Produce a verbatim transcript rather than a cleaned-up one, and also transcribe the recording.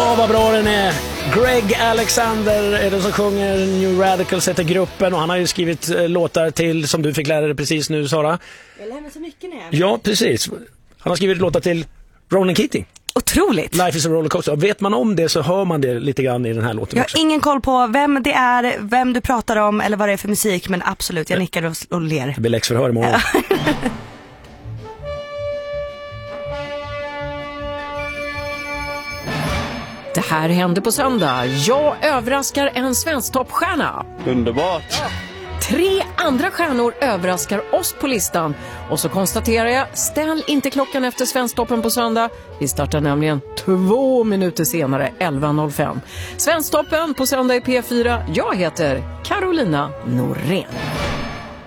Ja, vad bra den är. Greg Alexander är den som sjunger. New Radicals heter gruppen och han har ju skrivit eh, låtar till, som du fick lära dig precis nu, Sara. Jag lär mig så mycket nu. Ja, precis. Han har skrivit låtar till Ronan Keating. Otroligt. Life is a rollercoaster. Vet man om det så hör man det lite grann i den här låten. Jag har också. ingen koll på vem det är, vem du pratar om eller vad det är för musik, men absolut, jag nickar och, och ler. Det blir läxförhör imorgon. Det här händer på söndag. Jag överraskar en svensktoppstjärna. Underbart. Tre andra stjärnor överraskar oss på listan. Och så konstaterar jag, ställ inte klockan efter Svensktoppen på söndag. Vi startar nämligen två minuter senare, elva noll fem. Svensktoppen på söndag i P fyra. Jag heter Carolina Norén.